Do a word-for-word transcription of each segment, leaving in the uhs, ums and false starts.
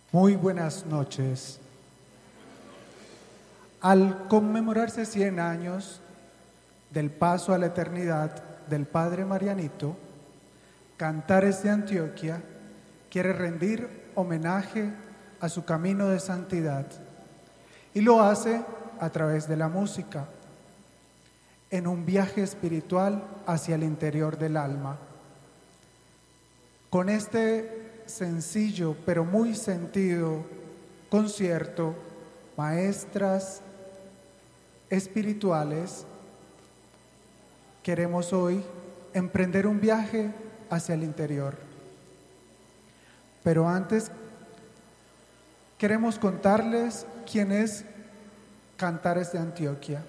Muy buenas noches. Al conmemorarse cien años del paso a la eternidad del Padre Marianito, Cantares de Antioquia quiere rendir homenaje a su camino de santidad y lo hace a través de la música, en un viaje espiritual hacia el interior del alma. Con este sencillo pero muy sentido concierto, maestras espirituales, queremos hoy emprender un viaje hacia el interior. Pero antes queremos contarles quién es Cantares de Antioquia.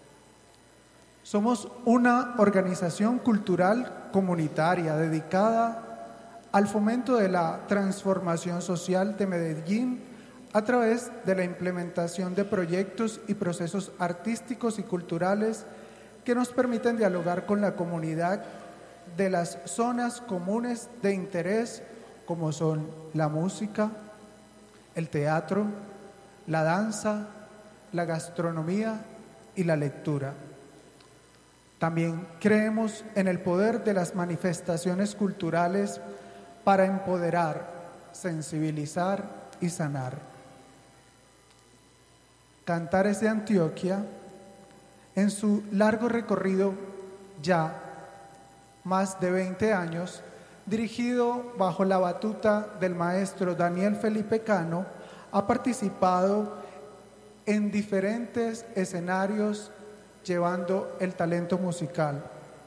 Somos una organización cultural comunitaria dedicada al fomento de la transformación social de Medellín a través de la implementación de proyectos y procesos artísticos y culturales que nos permiten dialogar con la comunidad de las zonas comunes de interés, como son la música, el teatro, la danza, la gastronomía y la lectura. También creemos en el poder de las manifestaciones culturales para empoderar, sensibilizar y sanar. Cantares de Antioquia, en su largo recorrido, ya más de veinte años, dirigido bajo la batuta del maestro Daniel Felipe Cano, ha participado en diferentes escenarios llevando el talento musical.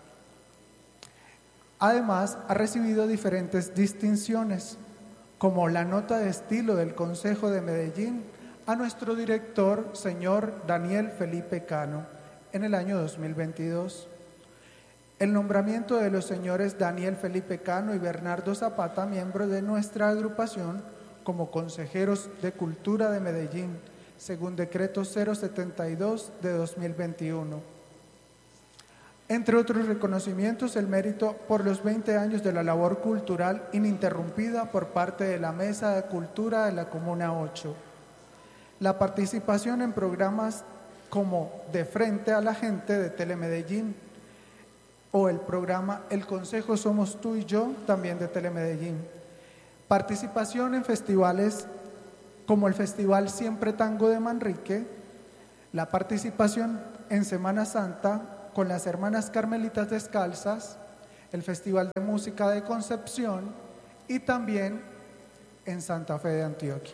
Además, ha recibido diferentes distinciones, como la nota de estilo del Consejo de Medellín a nuestro director, señor Daniel Felipe Cano, en el año dos mil veintidós. El nombramiento de los señores Daniel Felipe Cano y Bernardo Zapata, miembros de nuestra agrupación, como consejeros de Cultura de Medellín, según decreto cero setenta y dos de dos mil veintiuno. Entre otros reconocimientos, el mérito por los veinte años de la labor cultural ininterrumpida por parte de la Mesa de Cultura de la Comuna ocho. La participación en programas como De Frente a la Gente de Telemedellín o el programa El Consejo Somos Tú y Yo, también de Telemedellín. Participación en festivales como el Festival Siempre Tango de Manrique, la participación en Semana Santa con las Hermanas Carmelitas Descalzas, el Festival de Música de Concepción y también en Santa Fe de Antioquia.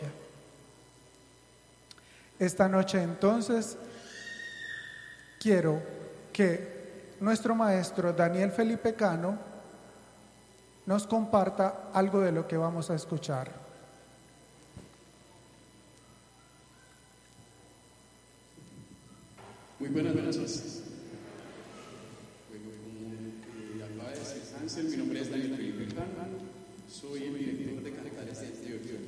Esta noche entonces quiero que nuestro maestro Daniel Felipe Cano nos comparta algo de lo que vamos a escuchar. Muy buenas noches. Mi nombre es Daniel Felipe Cano, soy el director de Cantares de Antioquia.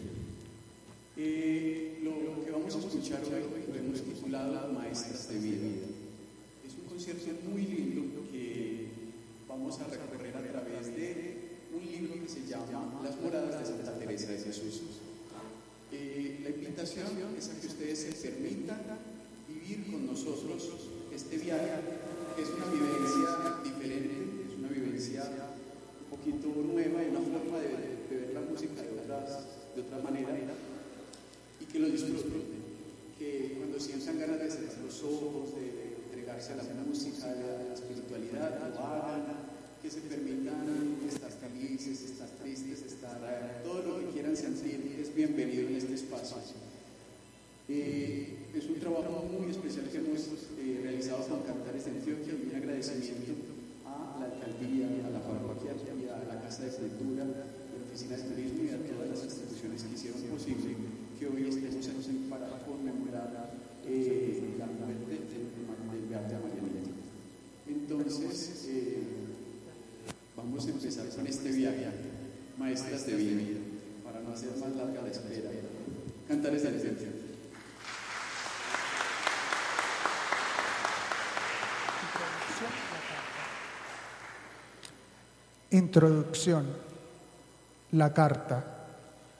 Eh, lo que vamos a escuchar hoy lo hemos titulado Maestras de Vida. Es un concierto muy lindo que vamos a recorrer a través de un libro que se llama Las Moradas de Santa Teresa de Jesús. Eh, la invitación es a que ustedes se permitan vivir con nosotros este viaje, que es una vivencia diferente, es una vivencia un poquito nueva y una forma de, de ver la música de, otras, de otra manera, y que lo disfruten, que cuando sientan ganas de cerrar los ojos, de, de entregarse a la música, a la espiritualidad, lo hagan, que se permitan estar felices, estar tristes, estar todo lo que quieran sentir es bienvenido en este espacio. Eh, es un trabajo muy especial que hemos eh, realizado con Cantares de Antioquia, y un agradecimiento a la alcaldía, a la parroquia, y a la Casa de Cultura, a la Oficina de Turismo y a todas las instituciones que hicieron posible que hoy estemos aquí para conmemorar eh, la muerte del Beato Marianito. Entonces, eh, vamos a empezar con este viaje, Maestras de Vida, para no hacer más larga la espera. Cantares de Antioquia. Introducción. La carta.